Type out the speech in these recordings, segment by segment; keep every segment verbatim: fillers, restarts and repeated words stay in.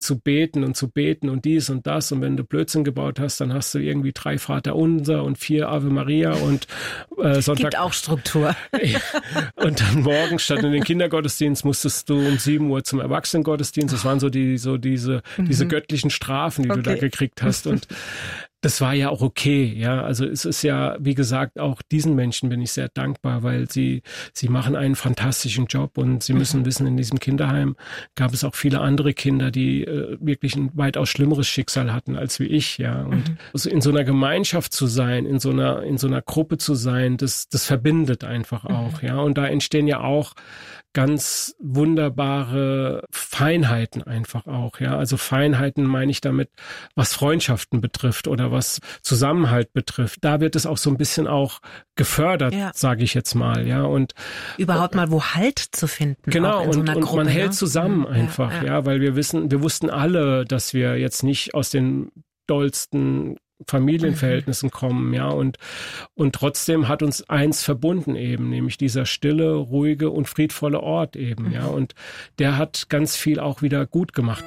zu beten und zu beten und dies und das. Und wenn du Blödsinn gebaut hast, dann hast du irgendwie drei Vaterunser und vier Ave Maria und äh, Sonntag. Gibt auch Struktur. Und dann morgen statt in den Kindergottesdienst musstest du um sieben Uhr zum Erwachsenengottesdienst. Das waren so die so diese mhm. diese göttlichen Strafen, die okay. du da gekriegt hast. Und das war ja auch okay, ja. Also es ist ja, wie gesagt, auch diesen Menschen bin ich sehr dankbar, weil sie sie machen einen fantastischen Job und sie müssen mhm. wissen, in diesem Kinderheim gab es auch viele andere Kinder, die äh, wirklich ein weitaus schlimmeres Schicksal hatten als wie ich, ja. Und mhm. also in so einer Gemeinschaft zu sein, in so einer in so einer Gruppe zu sein, das das verbindet einfach auch, mhm. ja. Und da entstehen ja auch ganz wunderbare Feinheiten einfach auch, ja. Also Feinheiten meine ich damit, was Freundschaften betrifft oder was Zusammenhalt betrifft. Da wird es auch so ein bisschen auch gefördert, ja. sage ich jetzt mal, ja. Und überhaupt mal wo Halt zu finden. Genau, auch in und, so einer und Gruppe, man ne? hält zusammen ja, einfach, ja, ja, weil wir wissen, wir wussten alle, dass wir jetzt nicht aus den dollsten Familienverhältnissen kommen, ja, und und trotzdem hat uns eins verbunden eben, nämlich dieser stille, ruhige und friedvolle Ort eben, mhm. ja, und der hat ganz viel auch wieder gut gemacht.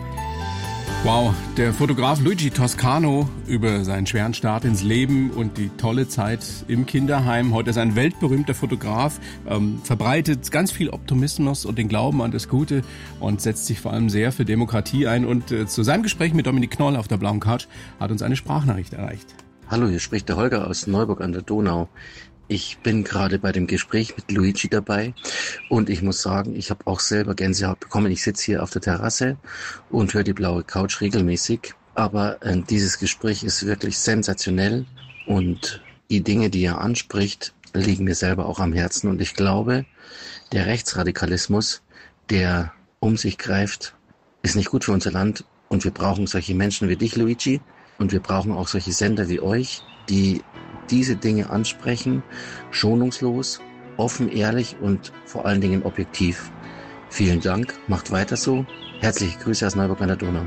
Wow, der Fotograf Luigi Toscano über seinen schweren Start ins Leben und die tolle Zeit im Kinderheim. Heute ist ein weltberühmter Fotograf, ähm, verbreitet ganz viel Optimismus und den Glauben an das Gute und setzt sich vor allem sehr für Demokratie ein. Und äh, zu seinem Gespräch mit Dominik Knoll auf der blauen Couch hat uns eine Sprachnachricht erreicht. Hallo, hier spricht der Holger aus Neuburg an der Donau. Ich bin gerade bei dem Gespräch mit Luigi dabei und ich muss sagen, ich habe auch selber Gänsehaut bekommen. Ich sitze hier auf der Terrasse und höre die blaue Couch regelmäßig. Aber äh, dieses Gespräch ist wirklich sensationell und die Dinge, die er anspricht, liegen mir selber auch am Herzen. Und ich glaube, der Rechtsradikalismus, der um sich greift, ist nicht gut für unser Land. Und wir brauchen solche Menschen wie dich, Luigi. Und wir brauchen auch solche Sender wie euch, die diese Dinge ansprechen, schonungslos, offen, ehrlich und vor allen Dingen objektiv. Vielen Dank, macht weiter so. Herzliche Grüße aus Neuburg an der Donau.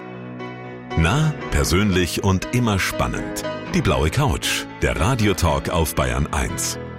Nah, persönlich und immer spannend. Die blaue Couch, der Radiotalk auf Bayern eins.